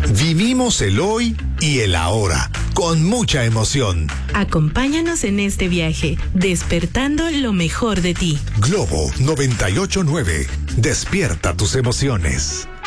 Vivimos el hoy y el ahora, con mucha emoción. Acompáñanos en este viaje, despertando lo mejor de ti. Globo 98.9. Despierta tus emociones.